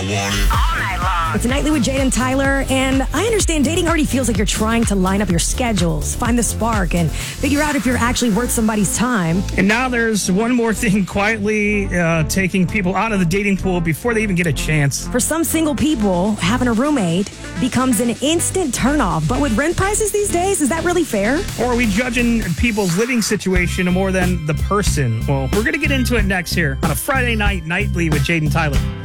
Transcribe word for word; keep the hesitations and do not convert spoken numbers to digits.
want it all night long. It's Nightly with Jade and Tyler, and I understand dating already feels like you're trying to line up your schedules, find the spark, and figure out if you're actually worth somebody's time. And now there's one more thing quietly uh, taking people out of the dating pool before they even get a chance. For some single people, having a roommate becomes an instant turnoff. But with rent prices these days, is that really fair? Or are we judging people's living situation more than the person? Well, we're going to get into it next here on a Friday night Nightly with Jade and Tyler.